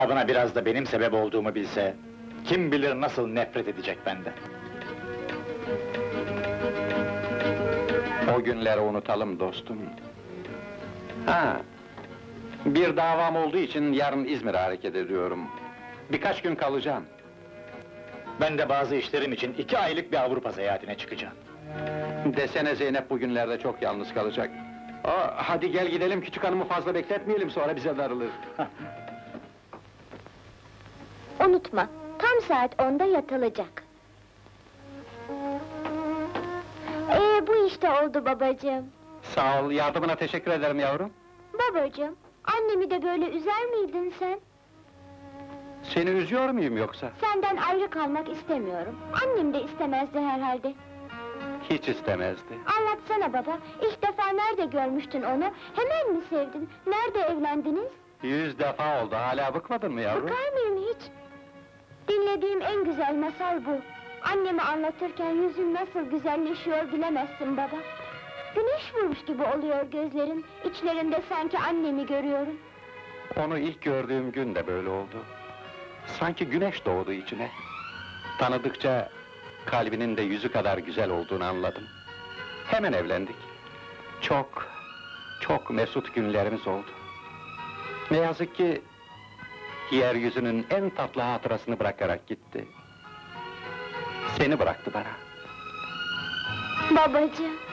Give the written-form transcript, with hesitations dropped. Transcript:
Adına biraz da benim sebep olduğumu bilse, kim bilir nasıl nefret edecek benden. O günleri unutalım dostum. Ha, bir davam olduğu için yarın İzmir'e hareket ediyorum. Birkaç gün kalacağım. Ben de bazı işlerim için 2 aylık bir Avrupa seyahatine çıkacağım. Desene Zeynep bugünlerde çok yalnız kalacak. Hadi gel gidelim, küçük hanımı fazla bekletmeyelim, sonra bize darılır. Unutma, tam saat 10'da yatılacak. Bu işte oldu babacığım. Sağ ol, yardımına teşekkür ederim yavrum. Babacığım, annemi de böyle üzer miydin sen? Seni üzüyor muyum yoksa? Senden ayrı kalmak istemiyorum. Annem de istemezdi herhalde. Hiç istemezdi. Anlatsana baba, ilk defa nerede görmüştün onu? Hemen mi sevdin? Nerede evlendiniz? 100 defa oldu, hala bıkmadın mı yavrum? Bakar mıyım hiç? Dinlediğim en güzel masal bu. Anneme anlatırken yüzün nasıl güzelleşiyor bilemezsin baba. Güneş vurmuş gibi oluyor gözlerin, içlerinde sanki annemi görüyorum. Onu ilk gördüğüm gün de böyle oldu. Sanki güneş doğdu içine. Tanıdıkça kalbinin de yüzü kadar güzel olduğunu anladım. Hemen evlendik. Çok mesut günlerimiz oldu. Ne yazık ki yeryüzünün en tatlı hatırasını bırakarak gitti. Seni bıraktı bana. Babacığım,